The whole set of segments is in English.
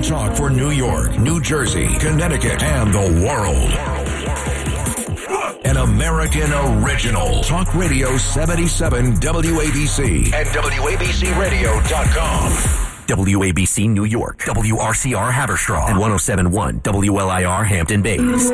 talk for New York, New Jersey, Connecticut, and the world. An American original. Talk Radio 77 WABC and WABCRadio.com. WABC New York, WRCR Haverstraw, and 107.1 WLIR Hampton Bays.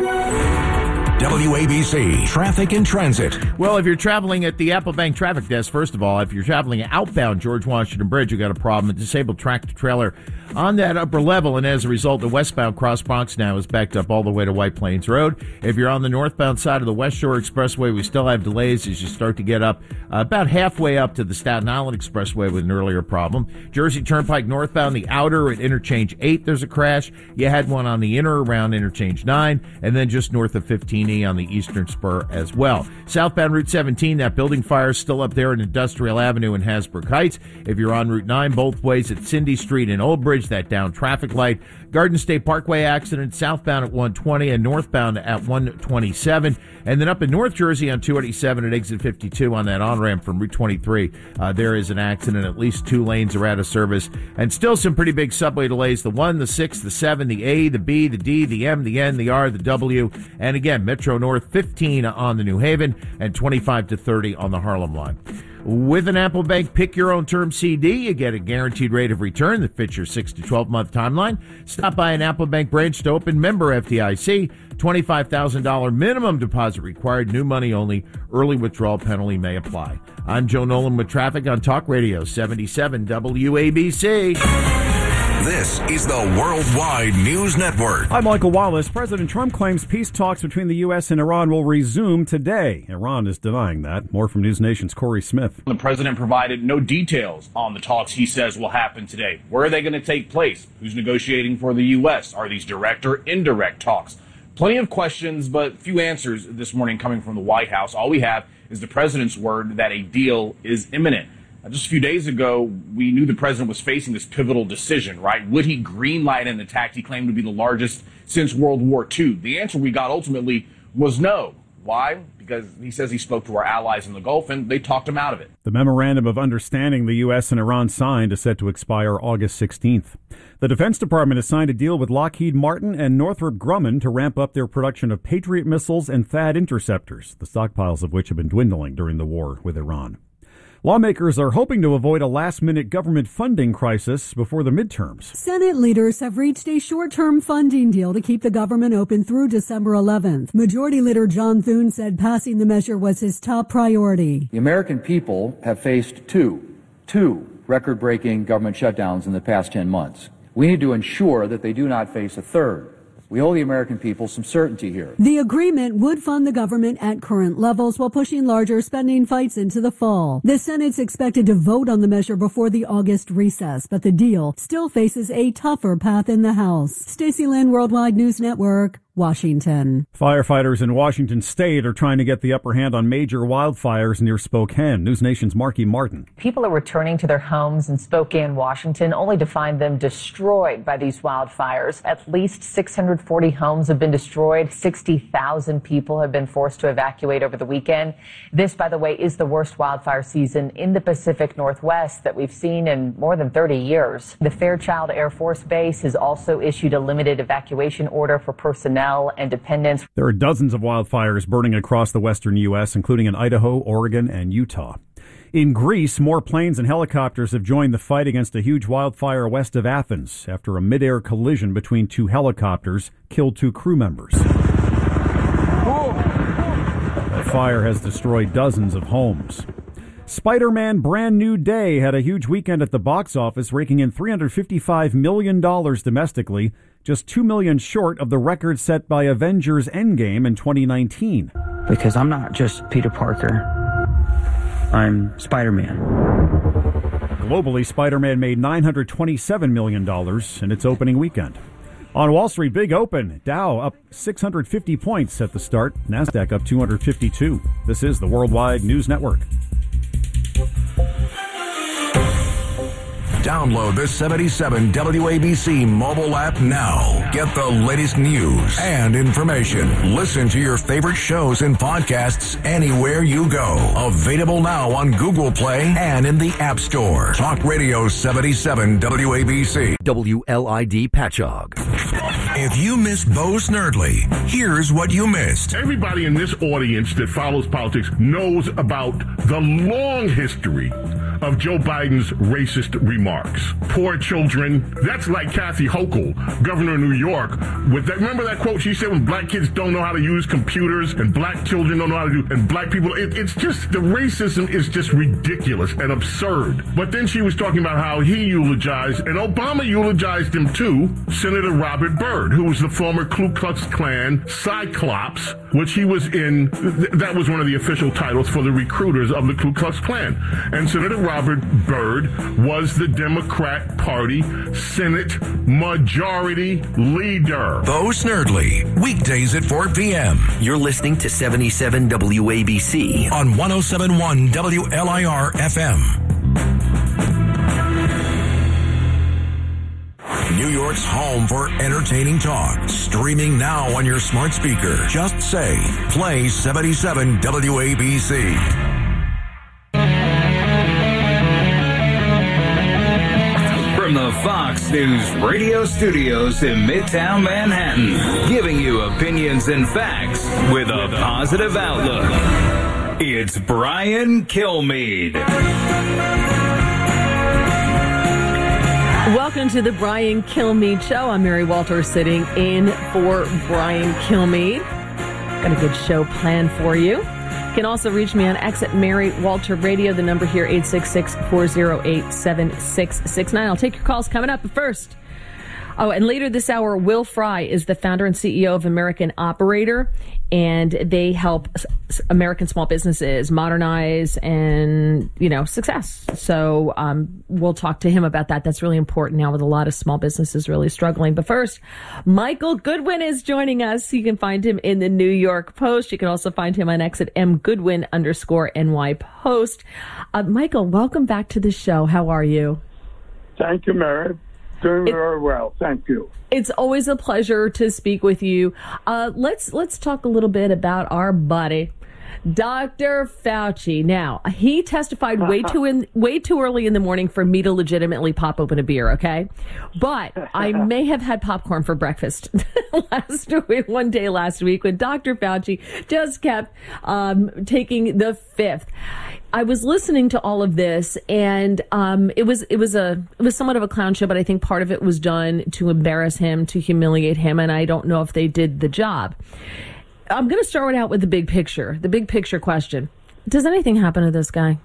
WABC Traffic and Transit. Well, if you're traveling at the Apple Bank Traffic Desk, first of all, if you're traveling outbound George Washington Bridge, you got a problem. A disabled tractor-trailer on that upper level, and as a result, the westbound Cross Bronx now is backed up all the way to White Plains Road. If you're on the northbound side of the West Shore Expressway, we still have delays as you start to get up about halfway up to the Staten Island Expressway with an earlier problem. Jersey Turnpike northbound, the outer at Interchange 8, there's a crash. You had one on the inner around Interchange 9, and then just north of 15E on the eastern spur as well. Southbound Route 17, that building fire is still up there in Industrial Avenue in Hasbrook Heights. If you're on Route 9, both ways at Cindy Street and Old Bridge, that down traffic light. Garden State Parkway accident, southbound at 120 and northbound at 127. And then up in North Jersey on 287 at exit 52 on that on-ramp from Route 23, there is an accident. At least 2 lanes are out of service. And still some pretty big subway delays. The 1, the 6, the 7, the A, the B, the D, the M, the N, the R, the W. And again, Metro North 15 on the New Haven and 25 to 30 on the Harlem line. With an Apple Bank Pick Your Own Term CD, you get a guaranteed rate of return that fits your 6 to 12-month timeline. Stop by an Apple Bank branch to open, member FDIC. $25,000 minimum deposit required. New money only. Early withdrawal penalty may apply. I'm Joe Nolan with traffic on Talk Radio 77 WABC. This is the Worldwide News Network. I'm Michael Wallace. President Trump claims peace talks between the U.S. and Iran will resume today. Iran is denying that. More from News Nation's Corey Smith. The president provided no details on the talks he says will happen today. Where are they going to take place? Who's negotiating for the U.S.? Are these direct or indirect talks? Plenty of questions, but few answers this morning coming from the White House. All we have is the president's word that a deal is imminent. Just a few days ago, we knew the president was facing this pivotal decision, right? Would he greenlight an attack he claimed would be the largest since World War II? The answer we got ultimately was no. Why? Because he says he spoke to our allies in the Gulf, and they talked him out of it. The memorandum of understanding the U.S. and Iran signed is set to expire August 16th. The Defense Department has signed a deal with Lockheed Martin and Northrop Grumman to ramp up their production of Patriot missiles and THAAD interceptors, the stockpiles of which have been dwindling during the war with Iran. Lawmakers are hoping to avoid a last-minute government funding crisis before the midterms. Senate leaders have reached a short-term funding deal to keep the government open through December 11th. Majority Leader John Thune said passing the measure was his top priority. The American people have faced two record-breaking government shutdowns in the past 10 months. We need to ensure that they do not face a third. We owe the American people some certainty here. The agreement would fund the government at current levels while pushing larger spending fights into the fall. The Senate's expected to vote on the measure before the August recess, but the deal still faces a tougher path in the House. Stacey Lynn, Worldwide News Network, Washington. Firefighters in Washington State are trying to get the upper hand on major wildfires near Spokane. News Nation's Marky Martin. People are returning to their homes in Spokane, Washington, only to find them destroyed by these wildfires. At least 640 homes have been destroyed. 60,000 people have been forced to evacuate over the weekend. This, by the way, is the worst wildfire season in the Pacific Northwest that we've seen in more than 30 years. The Fairchild Air Force Base has also issued a limited evacuation order for personnel and dependents. There are dozens of wildfires burning across the western U.S., including in Idaho, Oregon, and Utah. In Greece, more planes and helicopters have joined the fight against a huge wildfire west of Athens after a mid-air collision between 2 helicopters killed 2 crew members. The fire has destroyed dozens of homes. Spider-Man Brand New Day had a huge weekend at the box office, raking in $355 million domestically, just $2 million short of the record set by Avengers Endgame in 2019. Because I'm not just Peter Parker. I'm Spider-Man. Globally, Spider-Man made $927 million in its opening weekend. On Wall Street, big open. Dow up 650 points at the start. NASDAQ up 252. This is the Worldwide News Network. Download the 77 WABC mobile app now. Get the latest news and information. Listen to your favorite shows and podcasts anywhere you go. Available now on Google Play and in the App Store. Talk Radio 77 WABC. WLID Patchogue. If you missed Bo Snerdley, here's what you missed. Everybody in this audience that follows politics knows about the long history of Joe Biden's racist remarks. Poor children. That's like Kathy Hochul, governor of New York. With that, remember that quote she said, when black kids don't know how to use computers and black children don't know how to do, and black people, it's just, the racism is just ridiculous and absurd. But then she was talking about how he eulogized, and Obama eulogized him too, Senator Robert Byrd, who was the former Ku Klux Klan Cyclops, which he was in. That was one of the official titles for the recruiters of the Ku Klux Klan. And Senator Robert Byrd was the Democrat Party Senate Majority Leader. Bo Snerdley, weekdays at 4 p.m. You're listening to 77 WABC on 107.1 WLIR FM. New York's home for entertaining talk. Streaming now on your smart speaker. Just say, play 77 WABC. From the Fox News radio studios in Midtown Manhattan, giving you opinions and facts with a positive outlook. It's Brian Kilmeade. Welcome to the Brian Kilmeade Show. I'm Mary Walter, sitting in for Brian Kilmeade. Got a good show planned for you. You can also reach me on X at Mary Walter Radio. The number here, 866-408-7669. I'll take your calls coming up. But first, and later this hour, Will Fry is the founder and CEO of American Operator, and they help American small businesses modernize and, success. So we'll talk to him about that. That's really important now with a lot of small businesses really struggling. But first, Michael Goodwin is joining us. You can find him in the New York Post. You can also find him on X at mgoodwin_NY Post. Michael, welcome back to the show. How are you? Thank you, Mary. Doing very well. Thank you. It's always a pleasure to speak with you. Let's talk a little bit about our buddy, Dr. Fauci. Now, he testified way too early in the morning for me to legitimately pop open a beer, okay? But I may have had popcorn for breakfast one day last week when Dr. Fauci just kept taking the fifth. I was listening to all of this, and it was somewhat of a clown show, but I think part of it was done to embarrass him, to humiliate him, and I don't know if they did the job. I'm going to start out with the big picture question. Does anything happen to this guy?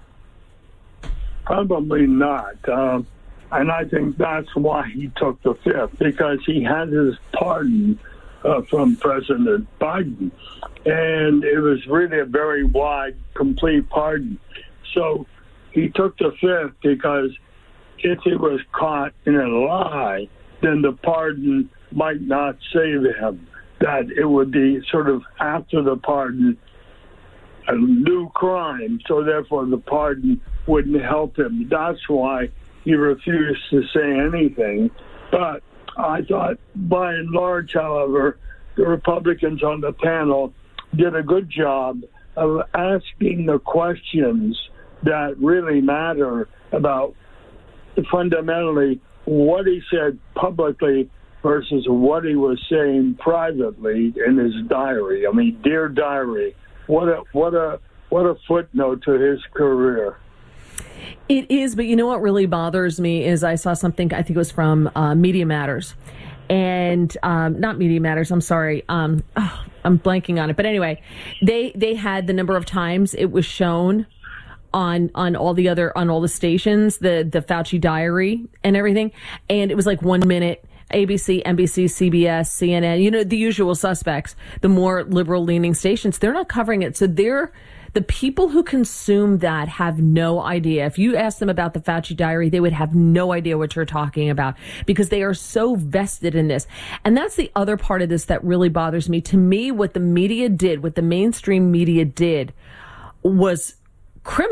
Probably not. And I think that's why he took the fifth, because he had his pardon from President Biden. And it was really a very wide, complete pardon. So he took the fifth because if he was caught in a lie, then the pardon might not save him. That it would be sort of after the pardon a new crime, so therefore the pardon wouldn't help him. That's why he refused to say anything. But I thought, by and large, however, the Republicans on the panel did a good job of asking the questions that really matter about fundamentally what he said publicly versus what he was saying privately in his diary. I mean, dear diary, what a footnote to his career. It is, but you know what really bothers me is I saw something, I think it was from Media Matters. And not Media Matters, I'm sorry. I'm blanking on it. But anyway, they had the number of times it was shown on all the stations, the Fauci diary and everything. And it was like 1 minute. ABC, NBC, CBS, CNN, the usual suspects, the more liberal leaning stations, they're not covering it. So the people who consume that have no idea. If you ask them about the Fauci diary, they would have no idea what you're talking about because they are so vested in this. And that's the other part of this that really bothers me. To me, what the mainstream media did was criminal.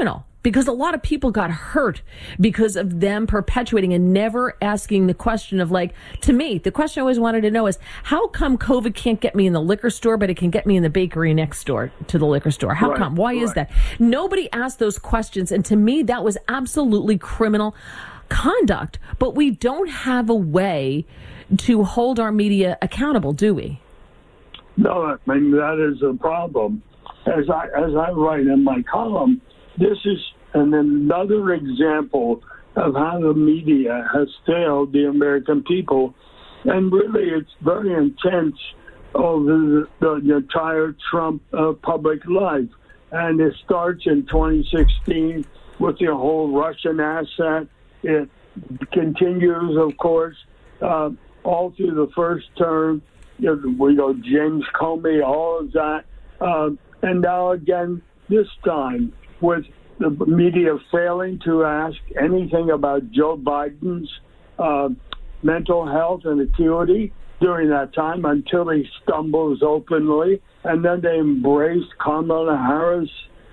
because a lot of people got hurt because of them perpetuating and never asking the question of, like, to me, the question I always wanted to know is, how come COVID can't get me in the liquor store, but it can get me in the bakery next door to the liquor store? How come? Why is that? Nobody asked those questions. And to me, that was absolutely criminal conduct. But we don't have a way to hold our media accountable, do we? No, I mean, that is a problem. As I write in my column, this is another example of how the media has failed the American people. And really, it's very intense over the entire Trump public life. And it starts in 2016 with the whole Russian asset. It continues, of course, all through the first term. We go James Comey, all of that. And now again, this time, with the media failing to ask anything about Joe Biden's mental health and acuity during that time until he stumbles openly, and then they embraced Kamala Harris.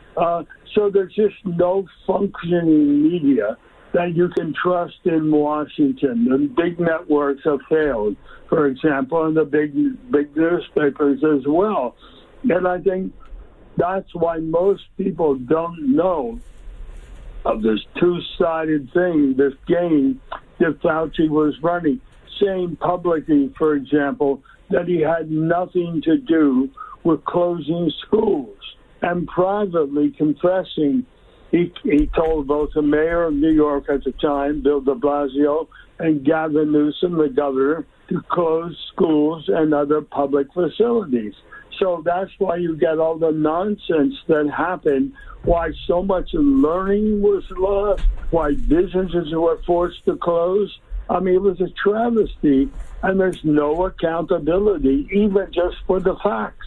So there's just no functioning media that you can trust in Washington. The big networks have failed, for example, and the big newspapers as well. And I think that's why most people don't know of this two-sided thing, this game that Fauci was running, saying publicly, for example, that he had nothing to do with closing schools, and privately confessing he told both the mayor of New York at the time, Bill de Blasio, and Gavin Newsom, the governor, to close schools and other public facilities. So that's why you get all the nonsense that happened, why so much learning was lost, why businesses were forced to close. I mean, it was a travesty, and there's no accountability, even just for the facts.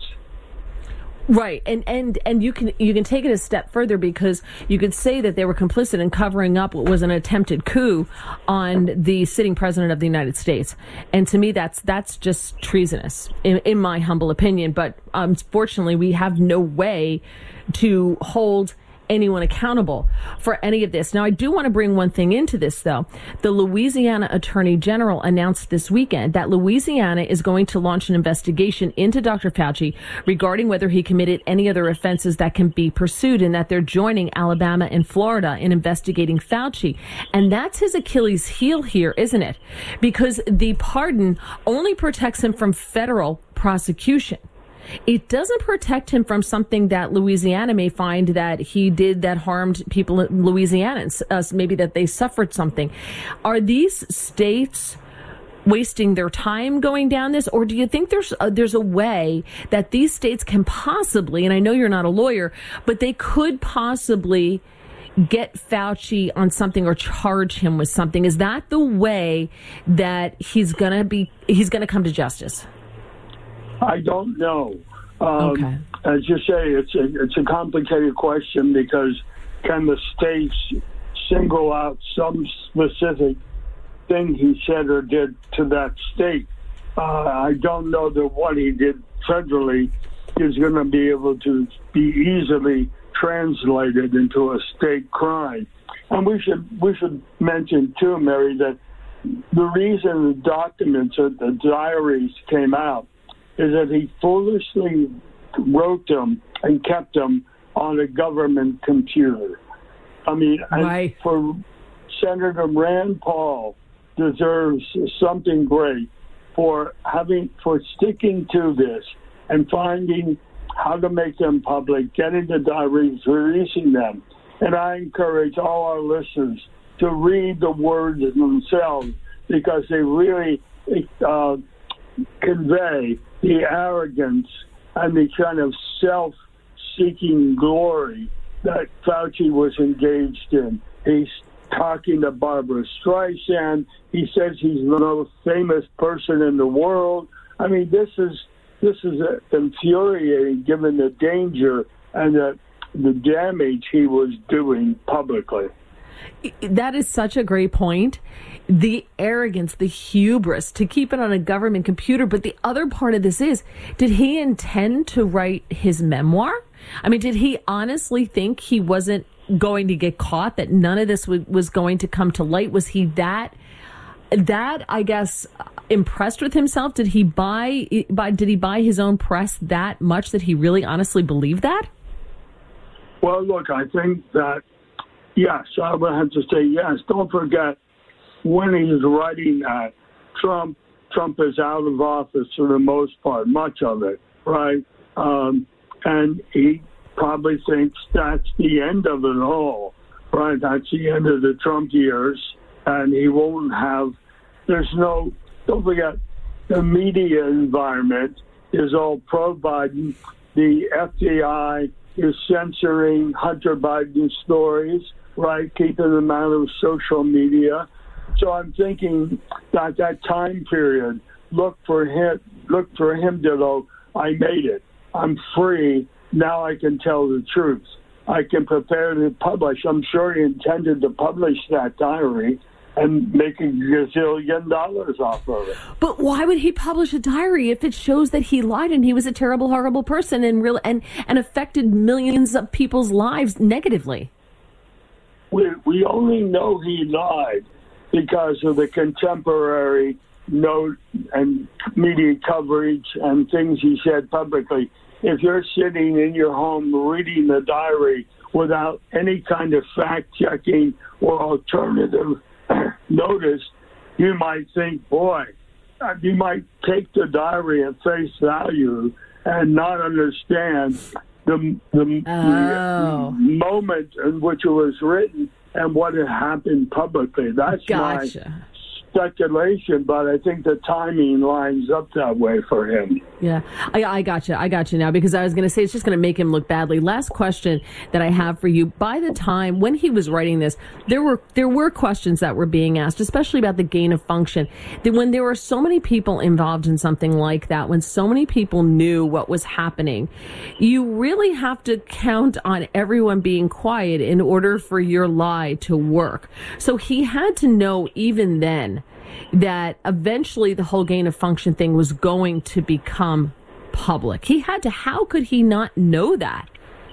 Right. And you can take it a step further, because you could say that they were complicit in covering up what was an attempted coup on the sitting president of the United States. And to me, that's just treasonous, in my humble opinion. But unfortunately, we have no way to hold anyone accountable for any of this. Now, I do want to bring one thing into this, though. The Louisiana Attorney General announced this weekend that Louisiana is going to launch an investigation into Dr. Fauci regarding whether he committed any other offenses that can be pursued, and that they're joining Alabama and Florida in investigating Fauci. And that's his Achilles heel here, isn't it? Because the pardon only protects him from federal prosecution. It doesn't protect him from something that Louisiana may find that he did that harmed people, Louisianans, maybe that they suffered something. Are these states wasting their time going down this, or do you think there's a way that these states can possibly, and I know you're not a lawyer, but they could possibly get Fauci on something or charge him with something? Is that the way that he's going to come to justice? I don't know. Okay. As you say, it's a complicated question, because can the states single out some specific thing he said or did to that state? I don't know that what he did federally is going to be able to be easily translated into a state crime. And we should mention too, Mary, that the reason the documents or the diaries came out is that he foolishly wrote them and kept them on a government computer. I mean, right. For Senator Rand Paul deserves something great for sticking to this and finding how to make them public, getting the diaries, releasing them. And I encourage all our listeners to read the words themselves, because they really convey the arrogance and the kind of self-seeking glory that Fauci was engaged in. He's talking to Barbara Streisand. He says he's the most famous person in the world. I mean, this is infuriating, given the danger and the damage he was doing publicly. That is such a great point. The arrogance, the hubris to keep it on a government computer. But the other part of this is, did he intend to write his memoir? I mean, did he honestly think he wasn't going to get caught, that none of this was going to come to light? Was he that I guess, impressed with himself? Did he buy his own press that much that he really honestly believed that? Well, look, I think that, yes, I would have to say yes. Don't forget, when he's writing that, Trump is out of office for the most part, much of it, right? And he probably thinks that's the end of it all, right? That's the end of the Trump years, and he won't have, don't forget, the media environment is all pro-Biden. The FBI is censoring Hunter Biden stories, right, keeping them out of social media. So I'm thinking that time period, look for him to go, I made it. I'm free. Now I can tell the truth. I can prepare to publish. I'm sure he intended to publish that diary and make $1 gazillion off of it. But why would he publish a diary if it shows that he lied and he was a terrible, horrible person and affected millions of people's lives negatively? We only know he lied because of the contemporary note and media coverage and things he said publicly. If you're sitting in your home reading the diary without any kind of fact-checking or alternative notice, you might think, boy, you might take the diary at face value and not understand the moment in which it was written and what had happened publicly. That's gotcha. My speculation, but I think the timing lines up that way for him. Yeah, I got you now, because I was going to say it's just going to make him look badly. Last question that I have for you. By the time when he was writing this, there were questions that were being asked, especially about the gain of function. That when there were so many people involved in something like that, when so many people knew what was happening, you really have to count on everyone being quiet in order for your lie to work. So he had to know even then that eventually the whole gain of function thing was going to become public. He had to. How could he not know that?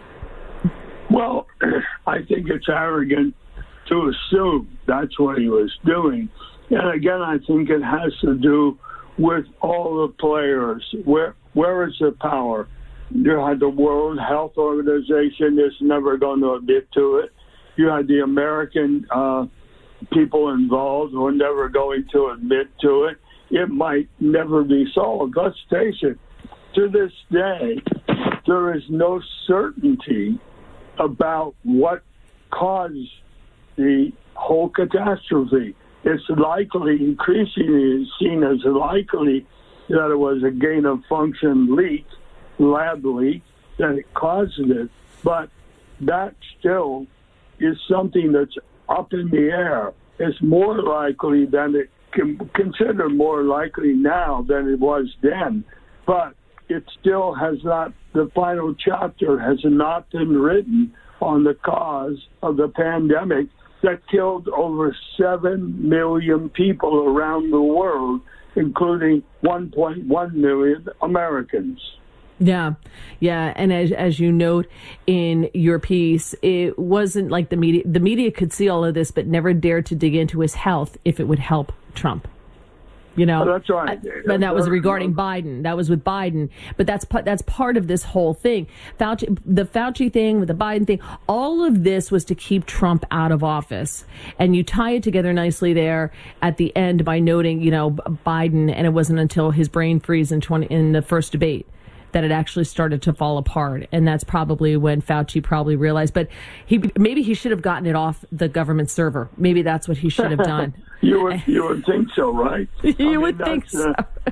Well, I think it's arrogant to assume that's what he was doing. And again, I think it has to do with all the players. Where is the power? You had the World Health Organization is never going to admit to it. You had the American people involved who are never going to admit to it. It might never be solved. Let's face it, to this day, there is no certainty about what caused the whole catastrophe. It's likely, increasingly seen as likely, that it was a gain of function leak, lab leak, that it caused it. But that still is something that's up in the air. It's more likely than it can consider more likely now than it was then. But it still has not, the final chapter has not been written on the cause of the pandemic that killed over 7 million people around the world, including 1.1 million Americans. Yeah. And as you note in your piece, it wasn't like the media could see all of this, but never dared to dig into his health if it would help Trump. You know, that's right. But that was regarding Biden. That was with Biden. But that's part of this whole thing. The Fauci thing, with the Biden thing, all of this was to keep Trump out of office. And you tie it together nicely there at the end by noting, Biden, and it wasn't until his brain freeze in the first debate that it actually started to fall apart. And that's probably when Fauci probably realized. But maybe he should have gotten it off the government server. Maybe that's what he should have done. You would think so, right? You would think so.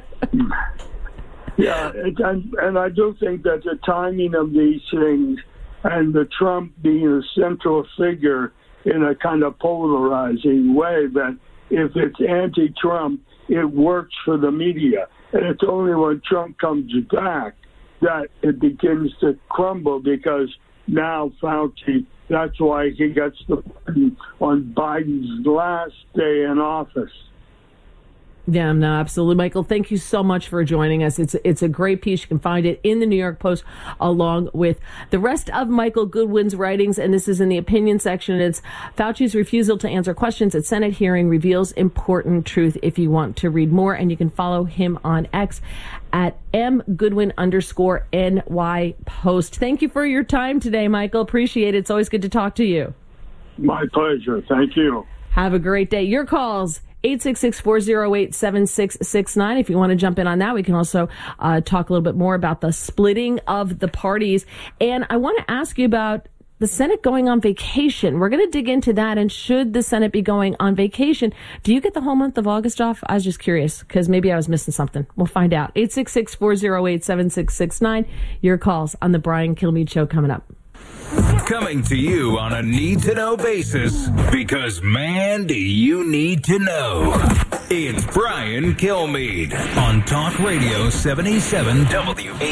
Yeah, and I do think that the timing of these things and the Trump being a central figure in a kind of polarizing way, that if it's anti-Trump, it works for the media. And it's only when Trump comes back that it begins to crumble, because now Fauci, that's why he gets the pardon on Biden's last day in office. Yeah, no, absolutely. Michael, thank you so much for joining us. It's a great piece. You can find it in the New York Post along with the rest of Michael Goodwin's writings. And this is in the opinion section. It's Fauci's refusal to answer questions at Senate hearing reveals important truth if you want to read more. And you can follow him on X at @mgoodwin_NY Post. Thank you for your time today, Michael. Appreciate it. It's always good to talk to you. My pleasure. Thank you. Have a great day. Your calls, 866-408-7669. If you want to jump in on that, we can also talk a little bit more about the splitting of the parties. And I want to ask you about the Senate going on vacation. We're going to dig into that. And should the Senate be going on vacation? Do you get the whole month of August off? I was just curious because maybe I was missing something. We'll find out. 866-408-7669. Your calls on the Brian Kilmeade Show coming up. Coming to you on a need-to-know basis, because, man, do you need to know. It's Brian Kilmeade on Talk Radio 77 WA.